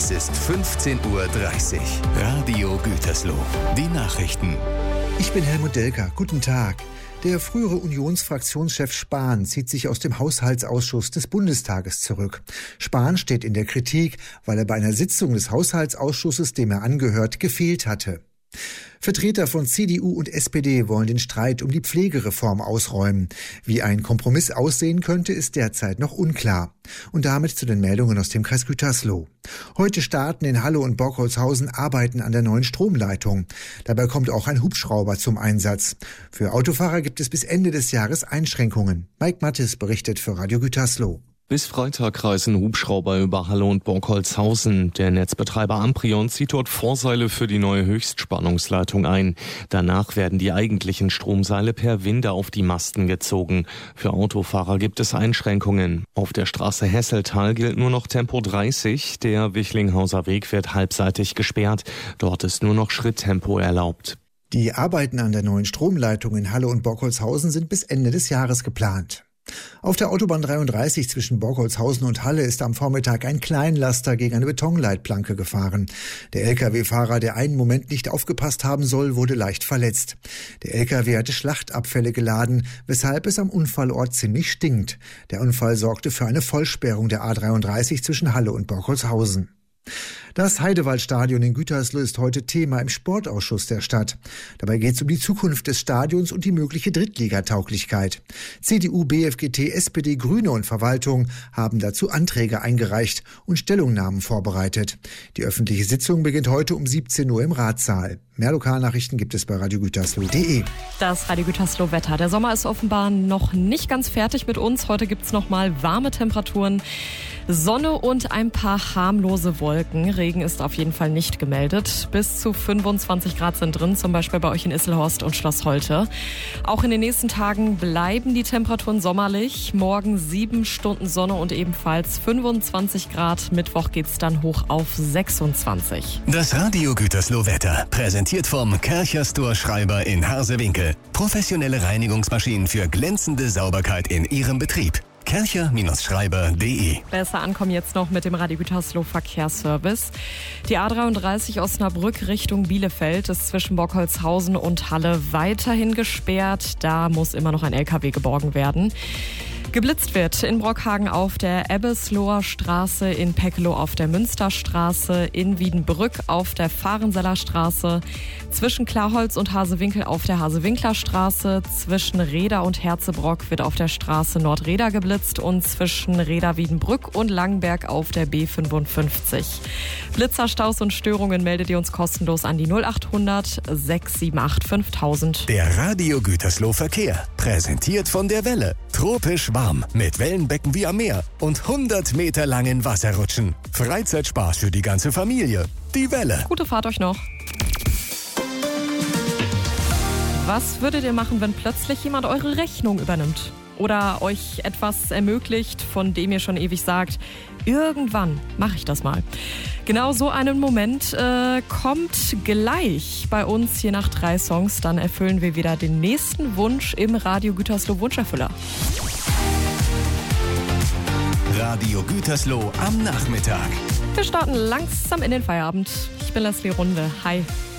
Es ist 15:30 Uhr. Radio Gütersloh. Die Nachrichten. Ich bin Helmut Delker. Guten Tag. Der frühere Unionsfraktionschef Spahn zieht sich aus dem Haushaltsausschuss des Bundestages zurück. Spahn steht in der Kritik, weil er bei einer Sitzung des Haushaltsausschusses, dem er angehört, gefehlt hatte. Vertreter von CDU und SPD wollen den Streit um die Pflegereform ausräumen. Wie ein Kompromiss aussehen könnte, ist derzeit noch unklar. Und damit zu den Meldungen aus dem Kreis Gütersloh. Heute starten in Halle und Borkholzhausen Arbeiten an der neuen Stromleitung. Dabei kommt auch ein Hubschrauber zum Einsatz. Für Autofahrer gibt es bis Ende des Jahres Einschränkungen. Mike Mattes berichtet für Radio Gütersloh. Bis Freitag reisen Hubschrauber über Halle und Borkholzhausen. Der Netzbetreiber Amprion zieht dort Vorseile für die neue Höchstspannungsleitung ein. Danach werden die eigentlichen Stromseile per Winde auf die Masten gezogen. Für Autofahrer gibt es Einschränkungen. Auf der Straße Hesseltal gilt nur noch Tempo 30. Der Wichlinghauser Weg wird halbseitig gesperrt. Dort ist nur noch Schritttempo erlaubt. Die Arbeiten an der neuen Stromleitung in Halle und Borkholzhausen sind bis Ende des Jahres geplant. Auf der Autobahn 33 zwischen Borkholzhausen und Halle ist am Vormittag ein Kleinlaster gegen eine Betonleitplanke gefahren. Der Lkw-Fahrer, der einen Moment nicht aufgepasst haben soll, wurde leicht verletzt. Der Lkw hatte Schlachtabfälle geladen, weshalb es am Unfallort ziemlich stinkt. Der Unfall sorgte für eine Vollsperrung der A33 zwischen Halle und Borkholzhausen. Das Heidewaldstadion in Gütersloh ist heute Thema im Sportausschuss der Stadt. Dabei geht es um die Zukunft des Stadions und die mögliche Drittligatauglichkeit. CDU, BFGT, SPD, Grüne und Verwaltung haben dazu Anträge eingereicht und Stellungnahmen vorbereitet. Die öffentliche Sitzung beginnt heute um 17 Uhr im Ratssaal. Mehr Lokalnachrichten gibt es bei radiogütersloh.de. Das Radio Gütersloh-Wetter. Der Sommer ist offenbar noch nicht ganz fertig mit uns. Heute gibt es noch mal warme Temperaturen, Sonne und ein paar harmlose Wolken. Regen ist auf jeden Fall nicht gemeldet. Bis zu 25 Grad sind drin, zum Beispiel bei euch in Isselhorst und Schloss Holte. Auch in den nächsten Tagen bleiben die Temperaturen sommerlich. Morgen 7 Stunden Sonne und ebenfalls 25 Grad. Mittwoch geht es dann hoch auf 26. Das Radio Gütersloh-Wetter präsentiert vom Kercher Store Schreiber in Harsewinkel. Professionelle Reinigungsmaschinen für glänzende Sauberkeit in Ihrem Betrieb. Kercher-Schreiber.de. Besser ankommen jetzt noch mit dem Radio Gütersloh Verkehrsservice. Die A33 Osnabrück Richtung Bielefeld ist zwischen Borkholzhausen und Halle weiterhin gesperrt. Da muss immer noch ein LKW geborgen werden. Geblitzt wird in Brockhagen auf der Ebbesloher Straße, in Peckeloh auf der Münsterstraße, in Wiedenbrück auf der Fahrenseller Straße, zwischen Klarholz und Hasewinkel auf der Hasewinkler Straße, zwischen Reda und Herzebrock wird auf der Straße Nordreda geblitzt und zwischen Reda Wiedenbrück und Langenberg auf der B55. Blitzer, Staus und Störungen meldet ihr uns kostenlos an die 0800 678 5000. Der Radio Gütersloh Verkehr, präsentiert von der Welle. Tropisch warm, mit Wellenbecken wie am Meer und 100 Meter langen Wasserrutschen. Freizeitspaß für die ganze Familie. Die Welle. Gute Fahrt euch noch. Was würdet ihr machen, wenn plötzlich jemand eure Rechnung übernimmt? Oder euch etwas ermöglicht, von dem ihr schon ewig sagt, irgendwann mache ich das mal. Genau so einen Moment kommt gleich bei uns hier nach 3 Songs. Dann erfüllen wir wieder den nächsten Wunsch im Radio Gütersloh Wunscherfüller. Radio Gütersloh am Nachmittag. Wir starten langsam in den Feierabend. Ich bin Leslie Runde. Hi.